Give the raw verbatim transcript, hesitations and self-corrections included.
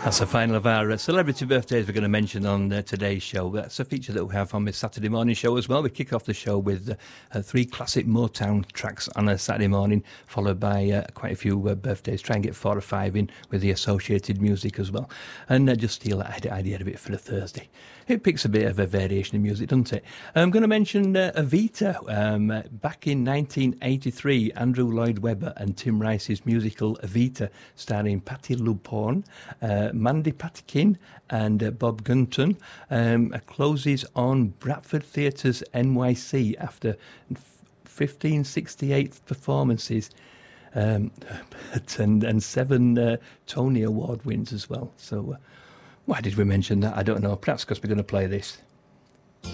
That's the final of our uh, celebrity birthdays we're going to mention on uh, today's show. That's a feature that we have on the Saturday morning show as well. We kick off the show with uh, uh, three classic Motown tracks on a Saturday morning, followed by uh, quite a few uh, birthdays. Try and get four or five in with the associated music as well. And uh, just steal that idea a bit for the Thursday. It picks a bit of a variation in music, doesn't it? I'm going to mention uh, Evita. Um, uh, back in nineteen eighty-three, Andrew Lloyd Webber and Tim Rice's musical Evita, starring Patti LuPone, uh, Mandy Patinkin and uh, Bob Gunton, um, closes on Bradford Theatre's N Y C after fifteen sixty-eight performances um, and, and seven uh, Tony Award wins as well. So uh, why did we mention that? I don't know. Perhaps because we're going to play this.